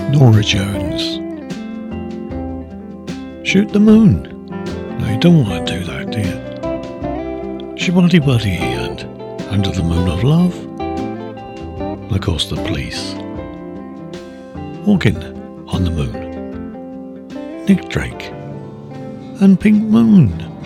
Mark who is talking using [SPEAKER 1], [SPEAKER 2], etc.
[SPEAKER 1] Norah Jones. Shoot the moon. No, you don't want to do that, do you? Shibuddy Buddy and Under the Moon of Love. And of course, the Police. Walking on the Moon. Nick Drake and Pink Moon.